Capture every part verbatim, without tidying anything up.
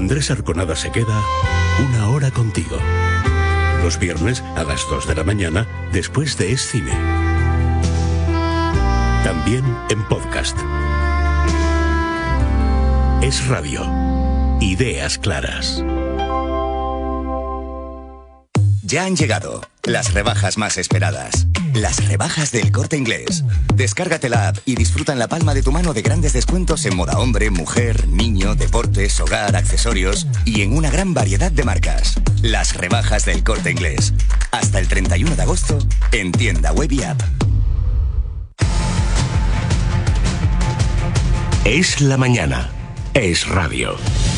Andrés Arconada se queda una hora contigo. Los viernes a las dos de la mañana, después de Es Cine. También en podcast. Es Radio. Ideas claras. Ya han llegado las rebajas más esperadas. Las rebajas del Corte Inglés. Descárgate la app y disfruta en la palma de tu mano de grandes descuentos en moda hombre, mujer, niño, deportes, hogar, accesorios y en una gran variedad de marcas. Las rebajas del Corte Inglés. Hasta el treinta y uno de agosto en tienda web y app. Es la mañana. Es Radio.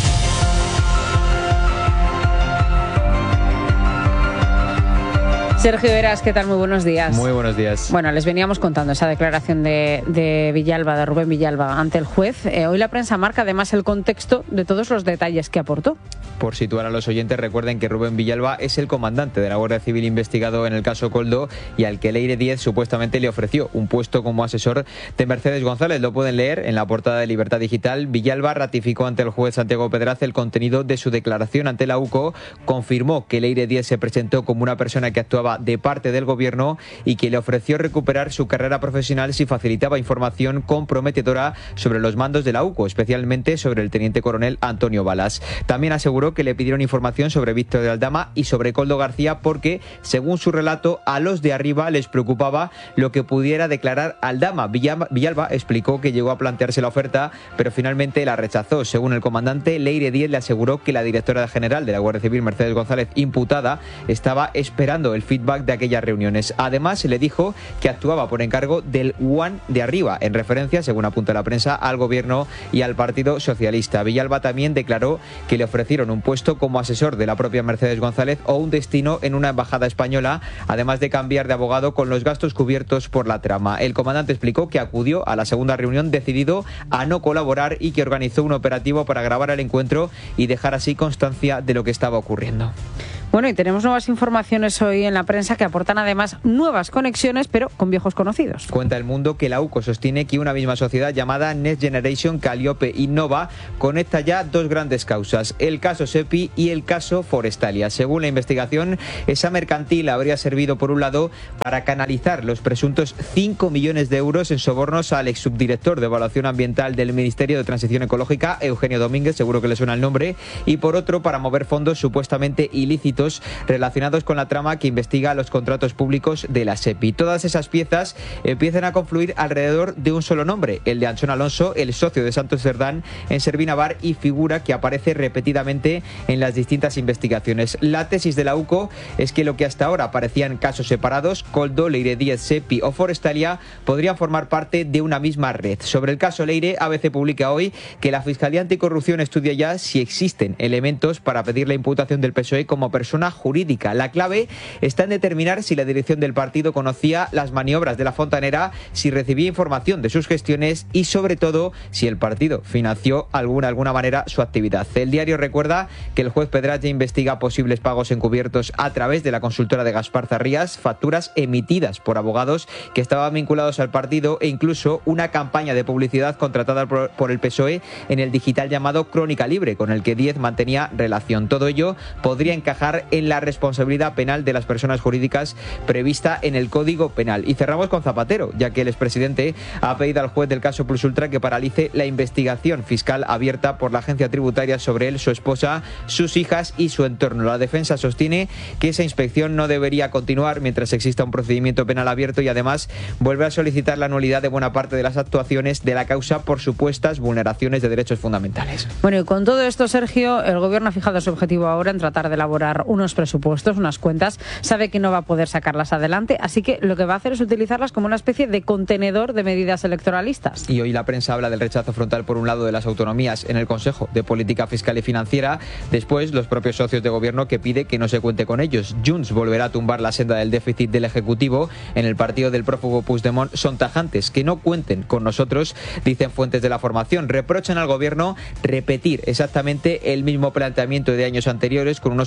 Sergio Heras, ¿qué tal? Muy buenos días. Muy buenos días. Bueno, les veníamos contando esa declaración de, de Villalba, de Rubén Villalba, ante el juez. Eh, hoy la prensa marca además el contexto de todos los detalles que aportó. Por situar a los oyentes, recuerden que Rubén Villalba es el comandante de la Guardia Civil investigado en el caso Koldo y al que Leire Díez supuestamente le ofreció un puesto como asesor de Mercedes González. Lo pueden leer en la portada de Libertad Digital. Villalba ratificó ante el juez Santiago Pedraz el contenido de su declaración ante la U C O, confirmó que Leire Díez se presentó como una persona que actuaba de parte del gobierno y que le ofreció recuperar su carrera profesional si facilitaba información comprometedora sobre los mandos de la U C O, especialmente sobre el teniente coronel Antonio Balas. También aseguró que le pidieron información sobre Víctor de Aldama y sobre Koldo García porque, según su relato, a los de arriba les preocupaba lo que pudiera declarar Aldama. Villalba, Villalba explicó que llegó a plantearse la oferta, pero finalmente la rechazó. Según el comandante, Leire Díez le aseguró que la directora general de la Guardia Civil, Mercedes González, imputada, estaba esperando el feedback de aquellas reuniones. Además, se le dijo que actuaba por encargo del One de arriba, en referencia, según apunta la prensa, al gobierno y al Partido Socialista. Villalba también declaró que le ofrecieron un puesto como asesor de la propia Mercedes González o un destino en una embajada española, además de cambiar de abogado con los gastos cubiertos por la trama. El comandante explicó que acudió a la segunda reunión decidido a no colaborar y que organizó un operativo para grabar el encuentro y dejar así constancia de lo que estaba ocurriendo. Bueno, y tenemos nuevas informaciones hoy en la prensa que aportan además nuevas conexiones, pero con viejos conocidos. Cuenta El Mundo que la U C O sostiene que una misma sociedad llamada Next Generation Calliope Innova conecta ya dos grandes causas, el caso SEPI y el caso Forestalia. Según la investigación, esa mercantil habría servido, por un lado, para canalizar los presuntos cinco millones de euros en sobornos al ex subdirector de Evaluación Ambiental del Ministerio de Transición Ecológica, Eugenio Domínguez, seguro que le suena el nombre, y por otro, para mover fondos supuestamente ilícitos relacionados con la trama que investiga los contratos públicos de la SEPI. Todas esas piezas empiezan a confluir alrededor de un solo nombre, el de Anchón Alonso, el socio de Santos Cerdán en Servinavar y figura que aparece repetidamente en las distintas investigaciones. La tesis de la U C O es que lo que hasta ahora parecían casos separados, Koldo, Leire Díez, SEPI o Forestalia, podrían formar parte de una misma red. Sobre el caso Leire, A B C publica hoy que la Fiscalía Anticorrupción estudia ya si existen elementos para pedir la imputación del P S O E como persona jurídica. La clave está en determinar si la dirección del partido conocía las maniobras de la Fontanera, si recibía información de sus gestiones y, sobre todo, si el partido financió alguna alguna manera su actividad. El diario recuerda que el juez Pedraz ya investiga posibles pagos encubiertos a través de la consultora de Gaspar Zarrías, facturas emitidas por abogados que estaban vinculados al partido e incluso una campaña de publicidad contratada por, por el P S O E en el digital llamado Crónica Libre, con el que Díez mantenía relación. Todo ello podría encajar en la responsabilidad penal de las personas jurídicas prevista en el Código Penal. Y cerramos con Zapatero, ya que el expresidente ha pedido al juez del caso Plus Ultra que paralice la investigación fiscal abierta por la agencia tributaria sobre él, su esposa, sus hijas y su entorno. La defensa sostiene que esa inspección no debería continuar mientras exista un procedimiento penal abierto y además vuelve a solicitar la nulidad de buena parte de las actuaciones de la causa por supuestas vulneraciones de derechos fundamentales. Bueno, y con todo esto, Sergio, el gobierno ha fijado su objetivo ahora en tratar de elaborar unos presupuestos, unas cuentas, sabe que no va a poder sacarlas adelante, así que lo que va a hacer es utilizarlas como una especie de contenedor de medidas electoralistas. Y hoy la prensa habla del rechazo frontal por un lado de las autonomías en el Consejo de Política Fiscal y Financiera, después los propios socios de gobierno que pide que no se cuente con ellos. Junts volverá a tumbar la senda del déficit del Ejecutivo. En el partido del prófugo Puigdemont son tajantes, que no cuenten con nosotros, dicen fuentes de la formación. Reprochan al gobierno repetir exactamente el mismo planteamiento de años anteriores con unos objetivos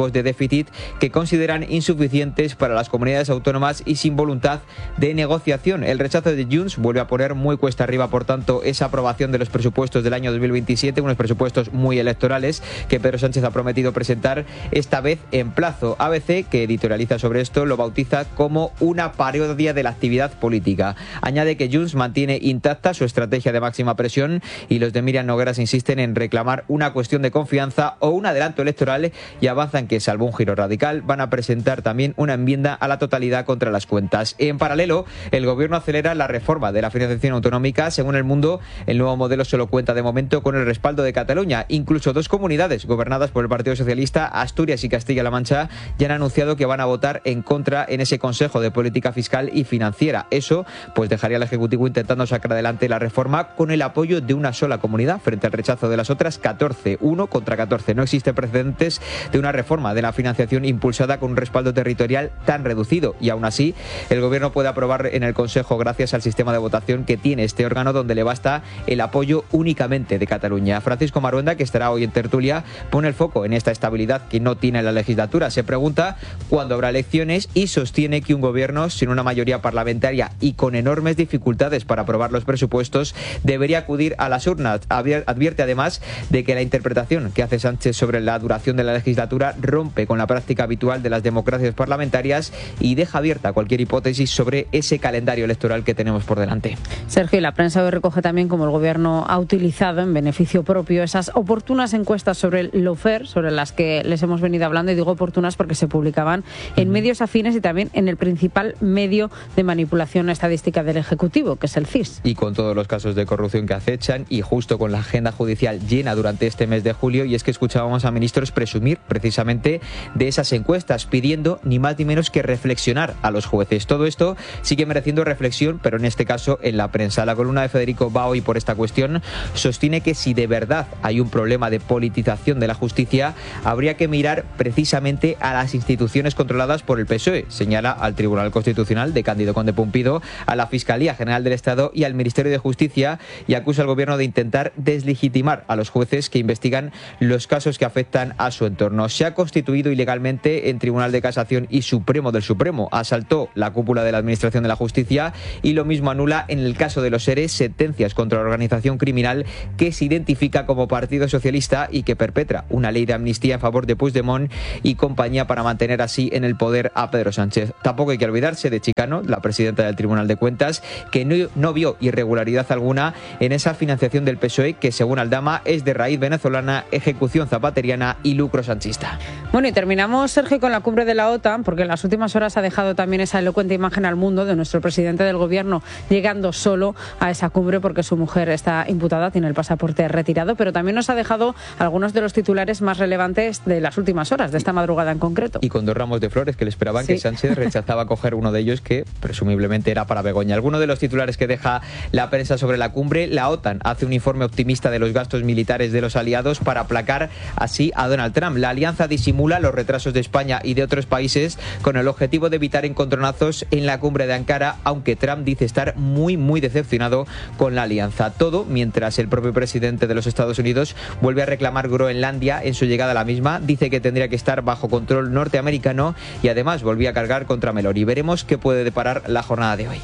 objetivos de déficit que consideran insuficientes para las comunidades autónomas y sin voluntad de negociación. El rechazo de Junts vuelve a poner muy cuesta arriba, por tanto, esa aprobación de los presupuestos del año dos mil veintisiete, unos presupuestos muy electorales que Pedro Sánchez ha prometido presentar esta vez en plazo. A B C, que editorializa sobre esto, lo bautiza como una parodia de la actividad política. Añade que Junts mantiene intacta su estrategia de máxima presión y los de Míriam Nogueras insisten en reclamar una cuestión de confianza o un adelanto electoral y avanzan que, salvo un giro radical, van a presentar también una enmienda a la totalidad contra las cuentas. En paralelo, el gobierno acelera la reforma de la financiación autonómica. Según El Mundo, el nuevo modelo solo cuenta de momento con el respaldo de Cataluña. Incluso dos comunidades gobernadas por el Partido Socialista, Asturias y Castilla-La Mancha, ya han anunciado que van a votar en contra en ese Consejo de Política Fiscal y Financiera. Eso pues dejaría al Ejecutivo intentando sacar adelante la reforma con el apoyo de una sola comunidad frente al rechazo de las otras catorce. Uno contra catorce. No existe precedentes de una reforma de la financiación impulsada con un respaldo territorial tan reducido, y aún así el gobierno puede aprobar en el Consejo gracias al sistema de votación que tiene este órgano, donde le basta el apoyo únicamente de Cataluña. Francisco Maruenda, que estará hoy en tertulia, pone el foco en esta estabilidad que no tiene la legislatura. Se pregunta cuándo habrá elecciones y sostiene que un gobierno sin una mayoría parlamentaria y con enormes dificultades para aprobar los presupuestos debería acudir a las urnas. Advierte además de que la interpretación que hace Sánchez sobre la duración de la legislatura rompe con la práctica habitual de las democracias parlamentarias y deja abierta cualquier hipótesis sobre ese calendario electoral que tenemos por delante. Sergio, y la prensa hoy recoge también cómo el gobierno ha utilizado en beneficio propio esas oportunas encuestas sobre el lawfare, sobre las que les hemos venido hablando, y digo oportunas porque se publicaban en medios afines y también en el principal medio de manipulación estadística del Ejecutivo, que es el C I S. Y con todos los casos de corrupción que acechan y justo con la agenda judicial llena durante este mes de julio, y es que escuchábamos a ministros presumir precisamente de esas encuestas, pidiendo ni más ni menos que reflexionar a los jueces. Todo esto sigue mereciendo reflexión, pero en este caso en la prensa. La columna de Federico va hoy por esta cuestión. Sostiene que si de verdad hay un problema de politización de la justicia, habría que mirar precisamente a las instituciones controladas por el P S O E. Señala al Tribunal Constitucional de Cándido Conde Pumpido, a la Fiscalía General del Estado y al Ministerio de Justicia, y acusa al gobierno de intentar deslegitimar a los jueces que investigan los casos que afectan a su entorno. Se ha constituido ilegalmente en Tribunal de Casación y Supremo del Supremo. Asaltó la cúpula de la Administración de la Justicia y lo mismo anula en el caso de los ERE sentencias contra la organización criminal que se identifica como Partido Socialista y que perpetra una ley de amnistía en favor de Puigdemont y compañía para mantener así en el poder a Pedro Sánchez. Tampoco hay que olvidarse de Chicano, la presidenta del Tribunal de Cuentas, que no, no vio irregularidad alguna en esa financiación del P S O E que, según Aldama, es de raíz venezolana, ejecución zapateriana y lucro sanchista. Bueno, y terminamos, Sergio, con la cumbre de la OTAN, porque en las últimas horas ha dejado también esa elocuente imagen al mundo de nuestro presidente del gobierno llegando solo a esa cumbre porque su mujer está imputada, tiene el pasaporte retirado, pero también nos ha dejado algunos de los titulares más relevantes de las últimas horas, de esta madrugada en concreto. Y con dos ramos de flores que le esperaban, sí. Que Sánchez rechazaba coger uno de ellos, que presumiblemente era para Begoña. Algunos de los titulares que deja la prensa sobre la cumbre: la OTAN hace un informe optimista de los gastos militares de los aliados para aplacar así a Donald Trump. La alianza disimula los retrasos de España y de otros países con el objetivo de evitar encontronazos en la cumbre de Ankara, aunque Trump dice estar muy, muy decepcionado con la alianza. Todo mientras el propio presidente de los Estados Unidos vuelve a reclamar Groenlandia en su llegada a la misma. Dice que tendría que estar bajo control norteamericano y además volvía a cargar contra Meloni. Veremos qué puede deparar la jornada de hoy.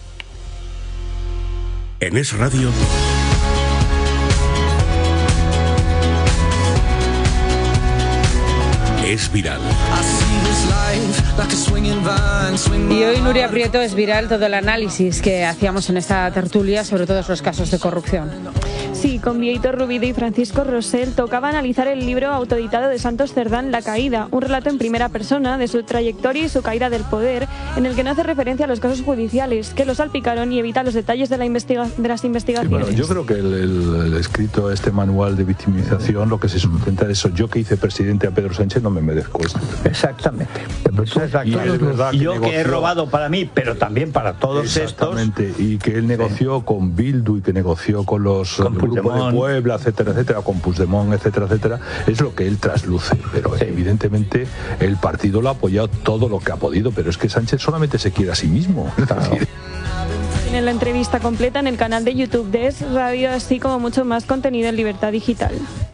En Es Radio, Es Viral. Y hoy, Nuria Prieto, es viral todo el análisis que hacíamos en esta tertulia sobre todos los casos de corrupción. Sí, con Vieito Rubido y Francisco Rosell tocaba analizar el libro autoeditado de Santos Cerdán, La Caída, un relato en primera persona de su trayectoria y su caída del poder, en el que no hace referencia a los casos judiciales que lo salpicaron y evita los detalles de, la investiga de las investigaciones. Sí, bueno, yo creo que el, el, el escrito, este manual de victimización, lo que se sustenta es eso: yo que hice presidente a Pedro Sánchez no me merezco esto. Exactamente. Exactamente. Y es verdad que yo negoció, que he robado para mí, pero también para todos exactamente, estos. Y que él negoció sí. con Bildu y que negoció con los con grupos de Puebla, etcétera, etcétera, con Puigdemont, etcétera, etcétera, es lo que él trasluce. Pero sí. evidentemente el partido lo ha apoyado todo lo que ha podido, pero es que Sánchez solamente se quiere a sí mismo. Claro. Es decir, tienen la entrevista completa en el canal de YouTube de Es Radio, así como mucho más contenido en Libertad Digital.